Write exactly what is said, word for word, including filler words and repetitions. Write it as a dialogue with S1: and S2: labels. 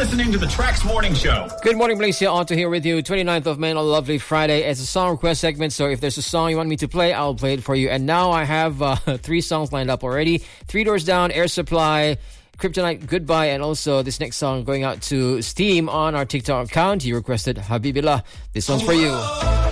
S1: listening to the Trax Morning Show.
S2: Good morning, Malaysia. Otto here with you. twenty-ninth of May on a lovely Friday. It's a song request segment, so if there's a song you want me to play, I'll play it for you. And now I have uh, three songs lined up already. Three Doors Down, Air Supply, Kryptonite, Goodbye, and also this next song going out to Steam on our TikTok account. He requested Habibillah. This one's for you.